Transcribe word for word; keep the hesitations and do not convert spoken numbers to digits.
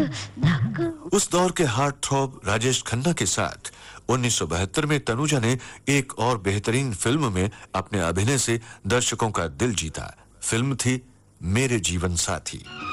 उस दौर के हार्ट थ्रॉब राजेश खन्ना के साथ उन्नीस सौ बहत्तर में तनुजा ने एक और बेहतरीन फिल्म में अपने अभिनय से दर्शकों का दिल जीता। फिल्म थी मेरे जीवन साथी।